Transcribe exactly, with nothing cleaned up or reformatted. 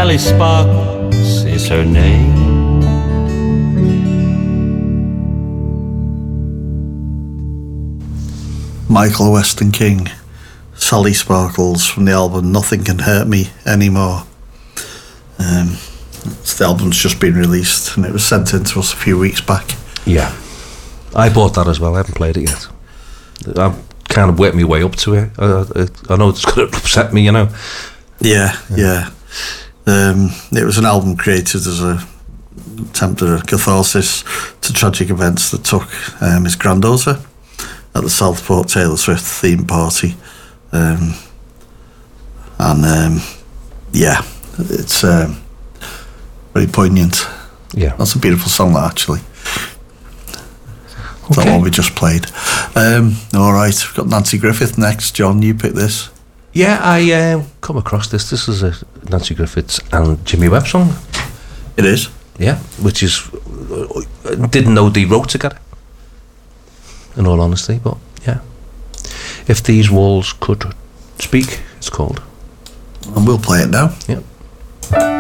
Sally Sparkles is her name. Michael Weston King, Sally Sparkles, from the album Nothing Can Hurt Me Anymore. Um, the album's just been released and it was sent in to us a few weeks back. Yeah, I bought that as well. I haven't played it yet. I'm kind of working my way up to it. I, I, I know it's going to upset me, you know. Yeah, yeah. yeah. Um, it was an album created as a attempt at a catharsis to tragic events that took um, his granddaughter at the Southport Taylor Swift theme party. Um, and um, yeah, it's um, very poignant. Yeah. That's a beautiful song, that, actually. Okay. That one we just played. Um, all right, we've got Nancy Griffith next. John, you pick this. Yeah, I uh, come across this. This is a Nancy Griffiths and Jimmy Webb song. It is? Yeah, which is... Uh, didn't know they wrote together, in all honesty, but yeah. If These Walls Could Speak, it's called. And we'll play it now. Yeah.